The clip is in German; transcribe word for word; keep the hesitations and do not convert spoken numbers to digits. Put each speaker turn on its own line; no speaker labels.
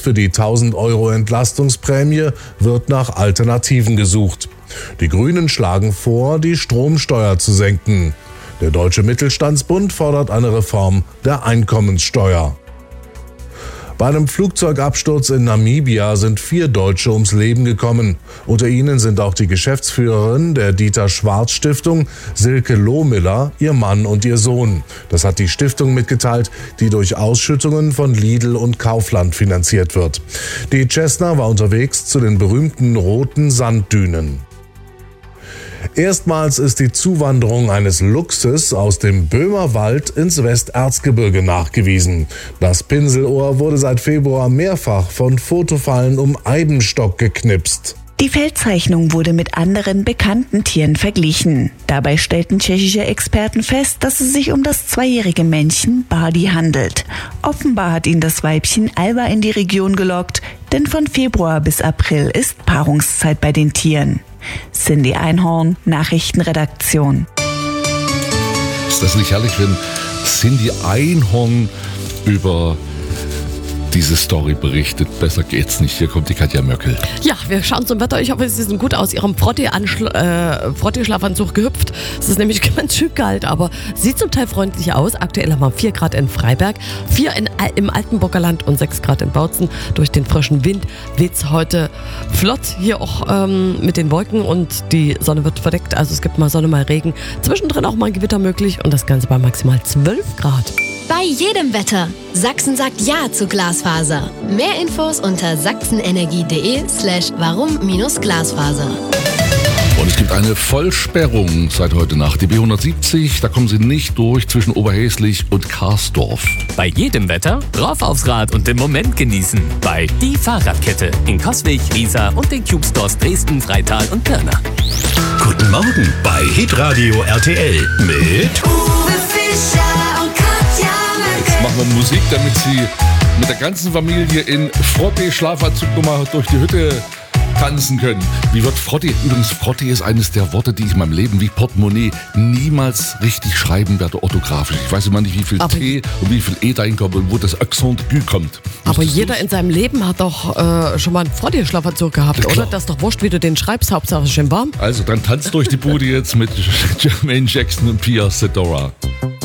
für die tausend Euro Entlastungsprämie wird nach Alternativen gesucht. Die Grünen schlagen vor, die Stromsteuer zu senken. Der Deutsche Mittelstandsbund fordert eine Reform der Einkommenssteuer. Bei einem Flugzeugabsturz in Namibia sind vier Deutsche ums Leben gekommen. Unter ihnen sind auch die Geschäftsführerin der Dieter-Schwarz-Stiftung, Silke Lohmiller, ihr Mann und ihr Sohn. Das hat die Stiftung mitgeteilt, die durch Ausschüttungen von Lidl und Kaufland finanziert wird. Die Cessna war unterwegs zu den berühmten roten Sanddünen. Erstmals ist die Zuwanderung eines Luchses aus dem Böhmerwald ins Westerzgebirge nachgewiesen. Das Pinselohr wurde seit Februar mehrfach von Fotofallen um Eibenstock geknipst.
Die Feldzeichnung wurde mit anderen bekannten Tieren verglichen. Dabei stellten tschechische Experten fest, dass es sich um das zweijährige Männchen Bardi handelt. Offenbar hat ihn das Weibchen Alba in die Region gelockt, denn von Februar bis April ist Paarungszeit bei den Tieren. Cindy Einhorn, Nachrichtenredaktion.
Ist das nicht herrlich, wenn Cindy Einhorn über diese Story berichtet? Besser geht's nicht. Hier kommt die Katja Möckel.
Ja, wir schauen zum Wetter. Ich hoffe, Sie sind gut aus Ihrem Frottee-Schlafanzug äh, gehüpft. Es ist nämlich ganz schön kalt, aber sieht zum Teil freundlich aus. Aktuell haben wir vier Grad in Freiberg, vier in, im Altenburger Land und sechs Grad in Bautzen. Durch den frischen Wind weht's heute flott hier auch ähm, mit den Wolken und die Sonne wird verdeckt. Also es gibt mal Sonne, mal Regen. Zwischendrin auch mal ein Gewitter möglich und das Ganze bei maximal zwölf Grad.
Bei jedem Wetter. Sachsen sagt Ja zu Glasfaser. Mehr Infos unter sachsenenergie.de slash warum-glasfaser.
Und es gibt eine Vollsperrung seit heute Nacht. Die B hundertsiebzig, da kommen Sie nicht durch zwischen Oberhäslich und Karsdorf.
Bei jedem Wetter drauf aufs Rad und den Moment genießen. Bei Die Fahrradkette in Coswig, Riesa und den Cube Stores Dresden, Freital und Pirna.
Guten Morgen bei Hitradio R T L mit
Uwe Fischer und Katja Möckel.
Jetzt machen wir Musik, damit Sie mit der ganzen Familie in Frottee-Schlafanzug nochmal durch die Hütte tanzen können. Wie wird Frottee? Übrigens, Frottee ist eines der Worte, die ich in meinem Leben wie Portemonnaie niemals richtig schreiben werde, orthografisch. Ich weiß immer nicht, wie viel
aber
T und wie viel E da hinkommt und wo das Accent aigu kommt.
Aber
Wusstest
jeder
du's?
in seinem Leben hat doch äh, schon mal einen Frottee-Schlafanzug gehabt,
Ja,
oder?
klar.
Das ist doch wurscht, wie du den schreibst, Hauptsache schön warm.
Also, dann tanzt durch die Bude jetzt mit Jermaine Jackson und Pia Sedora.